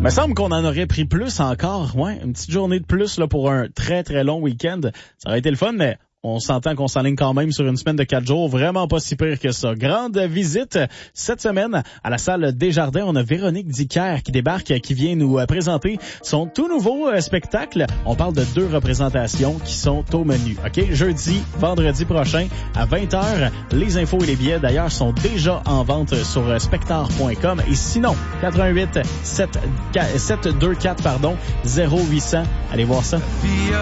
me semble qu'on en aurait pris plus encore. Ouais, une petite journée de plus là pour un très très long week-end. Ça aurait été le fun, mais on s'entend qu'on s'enligne quand même sur une semaine de 4 jours. Vraiment pas si pire que ça. Grande visite cette semaine à la salle Desjardins. On a Véronique Dicker qui débarque, qui vient nous présenter son tout nouveau spectacle. On parle de 2 représentations qui sont au menu. OK? Jeudi, vendredi prochain à 20h. Les infos et les billets d'ailleurs sont déjà en vente sur spectar.com. Et sinon, 88 724 0800. Allez voir ça.